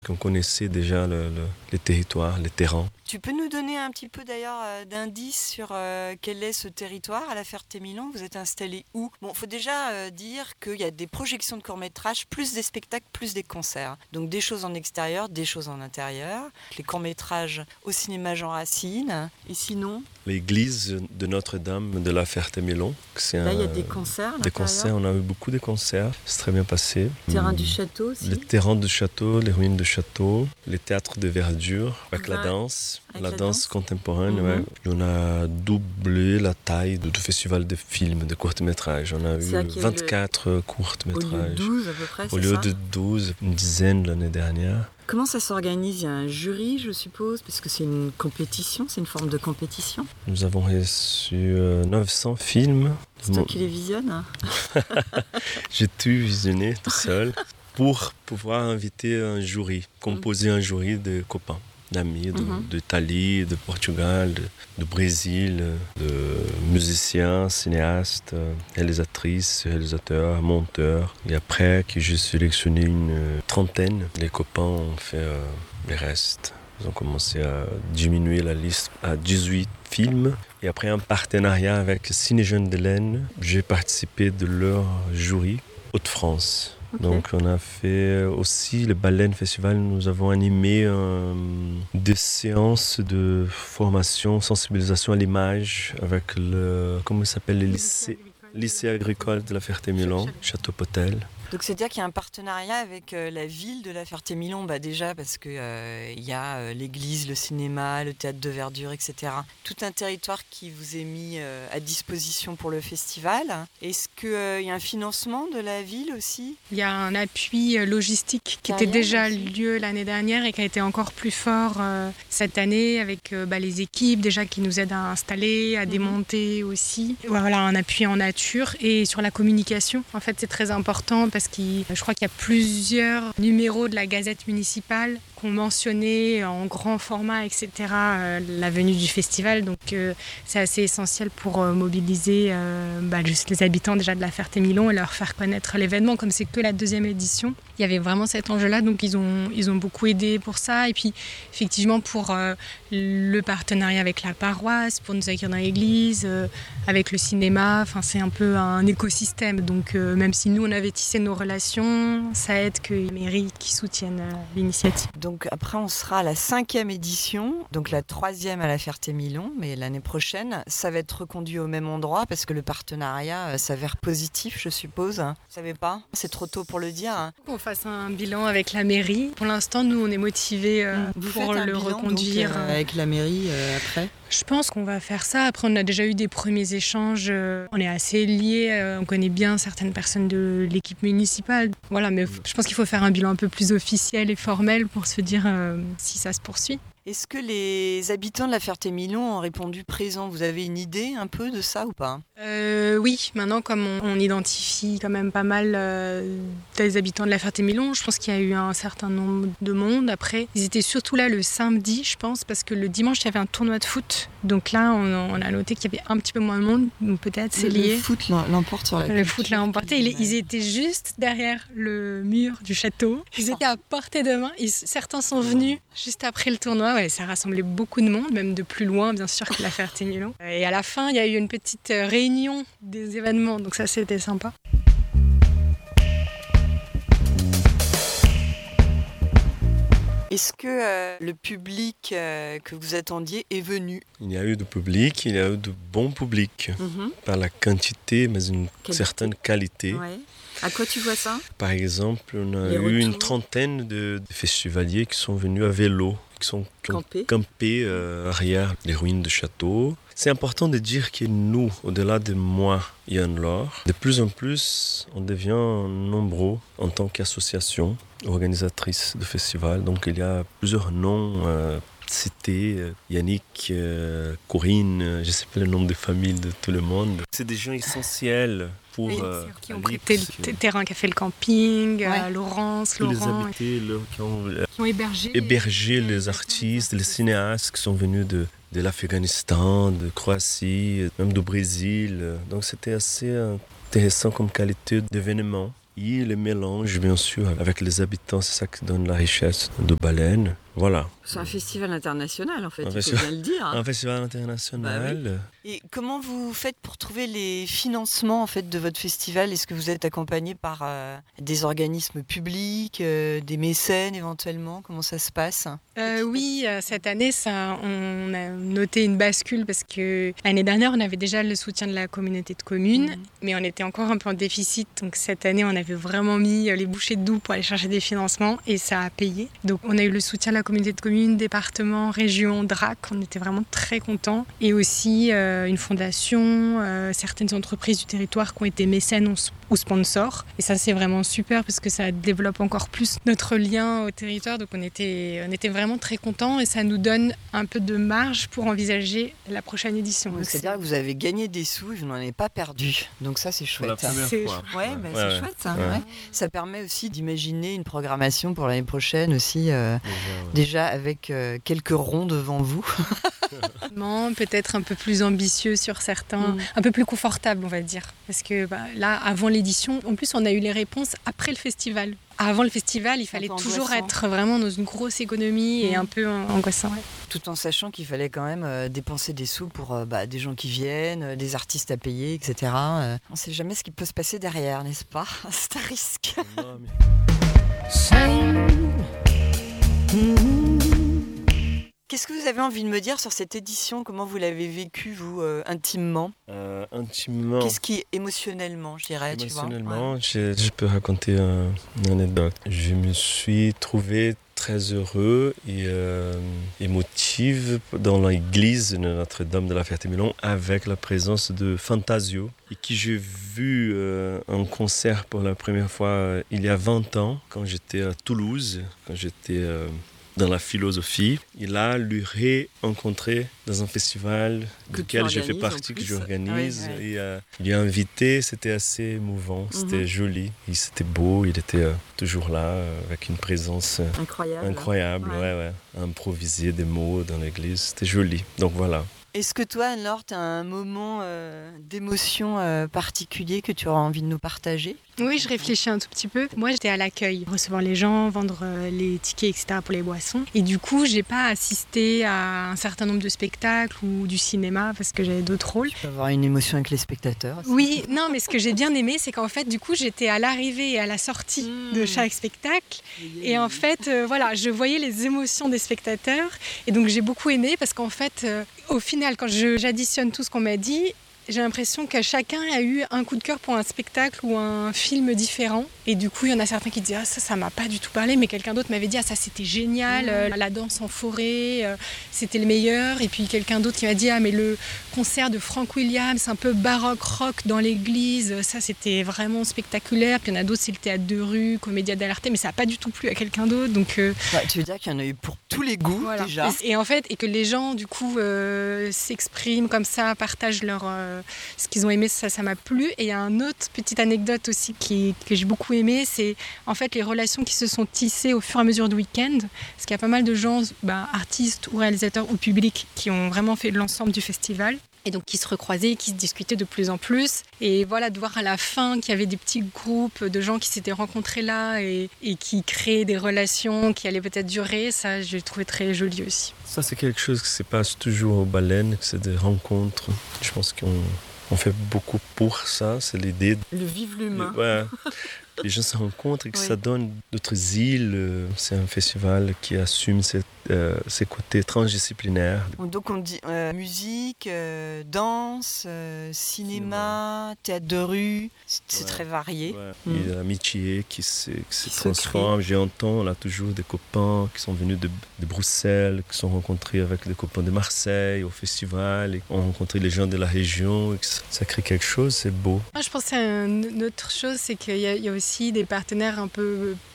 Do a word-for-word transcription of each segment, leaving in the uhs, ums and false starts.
qu'on connaissait déjà le, le, les territoires, les terrains. Tu peux nous donner un petit peu d'ailleurs euh, d'indices sur euh, quel est ce territoire à la Ferté-Milon? Vous êtes installé où? Bon, il faut déjà euh, dire qu'il y a des projections de courts-métrages, plus des spectacles, plus des concerts. Donc des choses en extérieur, des choses en intérieur. Les courts-métrages au cinéma Jean Racine. Et sinon? L'église de Notre-Dame de la Ferté-Milon. Là, un, il y a des concerts. Des concerts, on a eu beaucoup de concerts. C'est très bien passé. Le terrain du château aussi. Le terrain du château, les ruines du château, les théâtres de verdure, avec ouais. la danse. Avec la, la danse, danse contemporaine, mm-hmm. ouais. On a doublé la taille du festival de films, de courts-métrages. On a eu vingt-quatre le... courts-métrages. Au lieu de douze à peu près, c'est Au lieu ça de douze, une dizaine l'année dernière. Comment ça s'organise? Il y a un jury, je suppose, parce que c'est une compétition, c'est une forme de compétition. Nous avons reçu euh, neuf cents films. C'est toi qui les visionnes? J'ai tout visionné tout seul pour pouvoir inviter un jury, composer un jury de copains. D'amis mm-hmm. d'Italie, de Portugal, de, de Brésil, de musiciens, cinéastes, réalisatrices, réalisateurs, monteurs. Et après que j'ai sélectionné une trentaine, les copains ont fait euh, les restes. Ils ont commencé à diminuer la liste à dix-huit films. Et après un partenariat avec Ciné Jeunes de l'Aisne, j'ai participé de leur jury Hauts-de-France. Okay. Donc on a fait aussi le Baleine Festival, nous avons animé euh, des séances de formation, sensibilisation à l'image avec le, comment il s'appelle, le lycée, lycée agricole de la Ferté-Milon, Château-Potel. Donc c'est-à-dire qu'il y a un partenariat avec euh, la ville de la Ferté-Milon, bah déjà parce qu'il euh, y a euh, l'église, le cinéma, le théâtre de verdure, et cetera. Tout un territoire qui vous est mis euh, à disposition pour le festival. Est-ce qu'il euh, y a un financement de la ville aussi? Il y a un appui logistique qui était déjà lieu l'année dernière et qui a été encore plus fort euh, cette année avec euh, bah, les équipes déjà qui nous aident à installer, à démonter mmh. aussi. Voilà, un appui en nature et sur la communication. En fait, c'est très important parce Parce que je crois qu'il y a plusieurs numéros de la Gazette municipale qui ont mentionné en grand format, et cetera, euh, la venue du festival. Donc euh, c'est assez essentiel pour euh, mobiliser euh, bah, juste les habitants déjà de la Ferté-Milon et leur faire connaître l'événement. Comme c'est que la deuxième édition, il y avait vraiment cet enjeu-là. Donc ils ont, ils ont beaucoup aidé pour ça. Et puis effectivement pour euh, le partenariat avec la paroisse, pour nous accueillir dans l'église, euh, avec le cinéma. Enfin, c'est un peu un écosystème. Donc euh, même si nous on avait tissé nos relations, ça aide que les mairies qui soutiennent euh, l'initiative. Donc après on sera à la cinquième édition, donc la troisième à la Ferté-Milon, mais l'année prochaine, ça va être reconduit au même endroit parce que le partenariat euh, s'avère positif, je suppose. Vous savez pas? C'est trop tôt pour le dire. Hein. On fasse un bilan avec la mairie. Pour l'instant, nous, on est motivés euh, Vous pour faites un le bilan, reconduire. Donc, euh, avec la mairie euh, après? Je pense qu'on va faire ça. Après, on a déjà eu des premiers échanges. Euh, on est assez liés. Euh, on connaît bien certaines personnes de l'équipe municipale. Voilà, mais je pense qu'il faut faire un bilan un peu plus officiel et formel pour se dire euh, si ça se poursuit. Est-ce que les habitants de la Ferté-Milon ont répondu présent? Vous avez une idée un peu de ça ou pas? euh, Oui, maintenant comme on, on identifie quand même pas mal euh, des habitants de la Ferté-Milon, je pense qu'il y a eu un certain nombre de monde. Après, ils étaient surtout là le samedi, je pense, parce que le dimanche, il y avait un tournoi de foot. Donc là, on, on a noté qu'il y avait un petit peu moins de monde, donc peut-être c'est lié. Le foot l'emporte sur la Le foot l'a emporté. Ils, ils étaient juste derrière le mur du château. Ils étaient à portée de main. Ils, certains sont venus juste après le tournoi. Ouais, ça rassemblait beaucoup de monde, même de plus loin, bien sûr, que la Ferté-Milon. Et à la fin, il y a eu une petite réunion des événements, donc ça, c'était sympa. Est-ce que euh, le public euh, que vous attendiez est venu? Il y a eu du public, il y a eu de bons publics, mm-hmm. par la quantité, mais une qualité. certaine qualité. Ouais. À quoi tu vois ça? Par exemple, on a Les eu retours. une trentaine de, de festivaliers qui sont venus à vélo, qui sont qui ont campé, campé euh, arrière les ruines de château. C'est important de dire que nous, au-delà de moi et Anne-Laure, de plus en plus, on devient nombreux en tant qu'association organisatrice de festivals. Donc il y a plusieurs noms euh, cités, euh, Yannick, euh, Corinne, euh, je ne sais pas le nom de famille de tout le monde. C'est des gens essentiels. Pour, oui, euh, qui ont prêté le t- terrain qui a fait le camping, ouais. euh, Laurence, Tous Laurent. Les habités, le, qui ont, euh, qui ont hébergé, hébergé les, les artistes, les cinéastes qui sont venus de, de l'Afghanistan, de Croatie, même du Brésil. Donc c'était assez intéressant comme qualité d'événement. Et le mélange, bien sûr, avec les habitants, c'est ça qui donne la richesse de Baleine. Voilà. C'est un festival international, en fait, un il festival, faut bien le dire. Hein. Un festival international. Bah oui. Et comment vous faites pour trouver les financements en fait, de votre festival ? Est-ce que vous êtes accompagné par euh, des organismes publics, euh, des mécènes éventuellement ? Comment ça se passe ? euh, Oui, cette année, ça, on a noté une bascule parce que l'année dernière, on avait déjà le soutien de la communauté de communes, mmh. mais on était encore un peu en déficit. Donc cette année, on avait vraiment mis les bouchées de double pour aller chercher des financements et ça a payé. Donc on a eu le soutien de la communauté de communes, département, région, D R A C. On était vraiment très contents. Et aussi euh, une fondation, euh, certaines entreprises du territoire qui ont été mécènes ou sponsors. Et ça, c'est vraiment super parce que ça développe encore plus notre lien au territoire. Donc on était, on était vraiment très contents et ça nous donne un peu de marge pour envisager la prochaine édition. Donc, c'est-à-dire que vous avez gagné des sous et vous n'en avez pas perdu. Donc ça, c'est chouette. Pour la première c'est... fois. Ouais, bah, ouais, c'est ouais. chouette. Hein, ouais. Ouais. Ça permet aussi d'imaginer une programmation pour l'année prochaine aussi, euh, déjà, ouais. déjà avec euh, quelques ronds devant vous. Peut-être un peu plus ambitieux sur certains, mmh. un peu plus confortable, on va dire. Parce que bah, là, avant l'édition, en plus, on a eu les réponses après le festival. Avant le festival, il fallait toujours être vraiment dans une grosse économie mmh. et un peu angoissant. Ouais. Tout en sachant qu'il fallait quand même euh, dépenser des sous pour euh, bah, des gens qui viennent, euh, des artistes à payer, et cetera. Euh, on ne sait jamais ce qui peut se passer derrière, n'est-ce pas ? C'est un risque. Non, mais... Qu'est-ce que vous avez envie de me dire sur cette édition ? Comment vous l'avez vécue, vous, euh, intimement ? euh, Intimement. Qu'est-ce qui, émotionnellement, je dirais, émotionnellement, tu vois ? Ouais. je, je peux raconter un, une anecdote. Je me suis trouvé très heureux et euh, émotif dans l'église de Notre-Dame de la Ferté-Milon avec la présence de Fantasio, et qui j'ai vu euh, en concert pour la première fois euh, il y a vingt ans, quand j'étais à Toulouse, quand j'étais... Euh, dans la philosophie. Il a lui rencontré dans un festival que duquel je fais partie, que j'organise. Oui, oui. Et, euh, il est invité, c'était assez émouvant, mm-hmm. c'était joli. Et c'était beau, il était euh, toujours là, euh, avec une présence euh, incroyable. incroyable ouais. Ouais, ouais. Improviser des mots dans l'église, c'était joli. Donc voilà. Est-ce que toi, Anne-Laure, tu as un moment euh, d'émotion euh, particulier que tu auras envie de nous partager ? Oui, je réfléchis un tout petit peu. Moi, j'étais à l'accueil, recevoir les gens, vendre euh, les tickets, et cetera pour les boissons. Et du coup, j'ai pas assisté à un certain nombre de spectacles ou du cinéma parce que j'avais d'autres rôles. Tu peux avoir une émotion avec les spectateurs aussi. Oui, non, mais ce que j'ai bien aimé, c'est qu'en fait, du coup, j'étais à l'arrivée et à la sortie mmh. de chaque spectacle. Et en fait, euh, voilà, je voyais les émotions des spectateurs. Et donc, j'ai beaucoup aimé parce qu'en fait, euh, au final, quand je, j'additionne tout ce qu'on m'a dit, j'ai l'impression que chacun a eu un coup de cœur pour un spectacle ou un film différent. Et du coup, il y en a certains qui disaient ah, ça, ça m'a pas du tout parlé, mais quelqu'un d'autre m'avait dit ah, ça, c'était génial, euh, la danse en forêt, euh, c'était le meilleur. Et puis quelqu'un d'autre qui m'a dit ah, mais le concert de Frank Williams, un peu baroque rock dans l'église, ça, c'était vraiment spectaculaire. Puis il y en a d'autres, c'est le théâtre de rue, Commedia dell'arte, mais ça n'a pas du tout plu à quelqu'un d'autre. Donc, euh... ouais, tu veux dire qu'il y en a eu pour tous les goûts, voilà. Déjà. Et, et en fait, et que les gens, du coup, euh, s'expriment comme ça, partagent leur. Euh, ce qu'ils ont aimé, ça, ça m'a plu. Et il y a une autre petite anecdote aussi qui, que j'ai beaucoup aimée, c'est en fait les relations qui se sont tissées au fur et à mesure du week-end. Parce qu'il y a pas mal de gens, bah, artistes ou réalisateurs ou publics, qui ont vraiment fait l'ensemble du festival. Et donc qui se recroisaient, qui se discutaient de plus en plus. Et voilà, de voir à la fin qu'il y avait des petits groupes de gens qui s'étaient rencontrés là et, et qui créaient des relations qui allaient peut-être durer, ça, j'ai trouvé très joli aussi. Ça, c'est quelque chose qui se passe toujours aux baleines, c'est des rencontres. Je pense qu'on on fait beaucoup pour ça, c'est l'idée. De... Le vivre l'humain. Ouais. Les gens se rencontrent et que oui. Ça donne d'autres îles. C'est un festival qui assume cette, euh, ses côtés transdisciplinaires. Donc on dit euh, musique, euh, danse, euh, cinéma, cinéma, théâtre de rue, c'est, c'est ouais. très varié. Ouais. Mmh. Il y a l'amitié qui se, qui se qui transforme. Se J'entends là toujours des copains qui sont venus de, de Bruxelles, qui sont rencontrés avec des copains de Marseille au festival, et ont rencontré les gens de la région. Et que ça, ça crée quelque chose, c'est beau. Moi, je pense à une autre chose, c'est qu'il y a, il y a aussi des partenaires un peu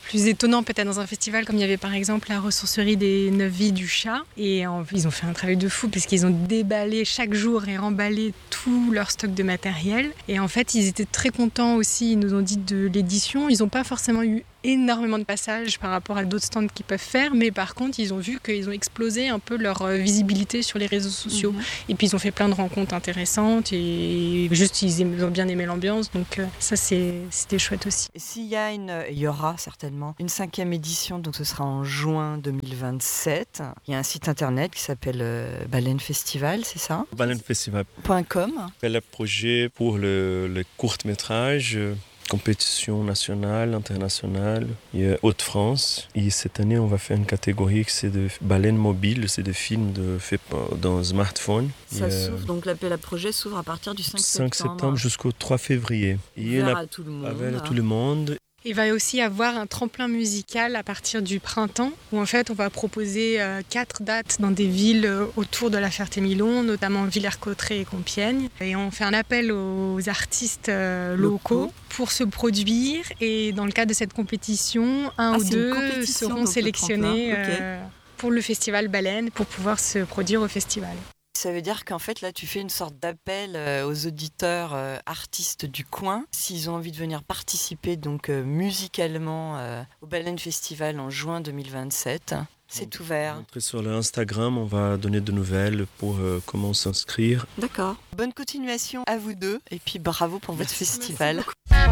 plus étonnant peut-être dans un festival, comme il y avait par exemple la ressourcerie des Neuf Vies du Chat. Et en, ils ont fait un travail de fou puisqu'ils ont déballé chaque jour et remballé tout leur stock de matériel. Et en fait, ils étaient très contents aussi, ils nous ont dit de l'édition. Ils n'ont pas forcément eu énormément de passages par rapport à d'autres stands qu'ils peuvent faire, mais par contre, ils ont vu qu'ils ont explosé un peu leur visibilité sur les réseaux sociaux. Mmh. Et puis, ils ont fait plein de rencontres intéressantes et juste, ils ont bien aimé l'ambiance. Donc, ça, c'est, c'était chouette aussi. Et s'il y a une, il y aura certainement une cinquième édition, donc ce sera en juin deux mille vingt-sept. Il y a un site internet qui s'appelle euh, Baleine Festival, c'est ça ? Baleine Festival point com. Le projet pour le, le court-métrage. Compétition nationale, internationale, et Hauts-de-France. Et cette année, on va faire une catégorie qui c'est de baleines mobiles, c'est des films de, faits dans smartphone. Ça et s'ouvre, euh, donc l'appel à projet s'ouvre à partir du cinq septembre. cinq septembre jusqu'au trois février. Ouvert à tout le monde. Ouvert à tout le monde. Il va aussi avoir un tremplin musical à partir du printemps où en fait on va proposer euh, quatre dates dans des villes euh, autour de la Ferté-Milon, notamment Villers-Cotterêts et Compiègne. Et on fait un appel aux artistes euh, locaux, locaux pour se produire et dans le cadre de cette compétition, un ah, ou deux seront sélectionnés okay. euh, pour le festival Baleine pour pouvoir se produire au festival. Ça veut dire qu'en fait, là, tu fais une sorte d'appel aux auditeurs euh, artistes du coin. S'ils ont envie de venir participer donc euh, musicalement euh, au Baleine Festival en juin deux mille vingt-sept, c'est donc, ouvert. Sur le Instagram, on va donner de nouvelles pour euh, comment s'inscrire. D'accord. Bonne continuation à vous deux et puis bravo pour votre Merci. Festival.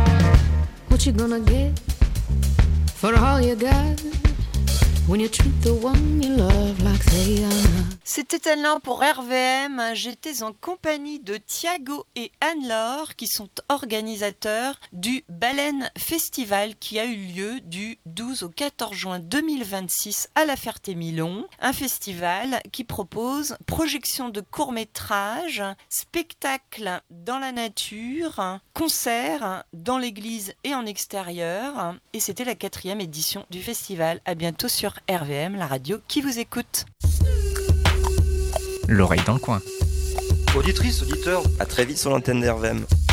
What you gonna get for all you got? When you treat the one you love like they are. C'était Anne-Laure pour R V M. J'étais en compagnie de Thiago et Anne-Laure qui sont organisateurs du Baleine Festival qui a eu lieu du douze au quatorze juin deux mille vingt-six à la Ferté-Milon. Un festival qui propose projection de courts-métrages, spectacles dans la nature, concerts dans l'église et en extérieur. Et c'était la quatrième édition du festival. À bientôt sur R V M, la radio qui vous écoute. L'oreille dans le coin. Auditrice, auditeur, à très vite sur l'antenne d'R V M.